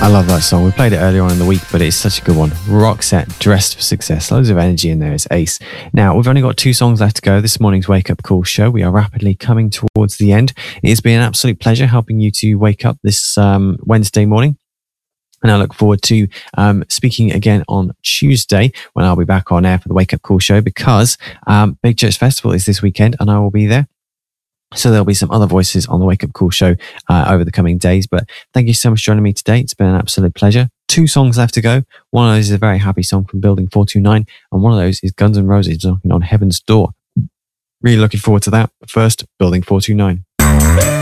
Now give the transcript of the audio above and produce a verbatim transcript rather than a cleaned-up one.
I love that song. We played it earlier on in the week, but it's such a good one. Roxette, Dressed for Success. Loads of energy in there. It's ace. Now, we've only got two songs left to go. This morning's Wake Up Call show. We are rapidly coming towards the end. It has been an absolute pleasure helping you to wake up this um, Wednesday morning. And I look forward to um, speaking again on Tuesday when I'll be back on air for the Wake Up Call show, because um, Big Church Festival is this weekend and I will be there. So there'll be some other voices on the Wake Up Call show uh, over the coming days. But thank you so much for joining me today. It's been an absolute pleasure. Two songs left to go. One of those is a very happy song from Building four two nine. And one of those is Guns N' Roses knocking on Heaven's Door. Really looking forward to that. But first, Building four two nine.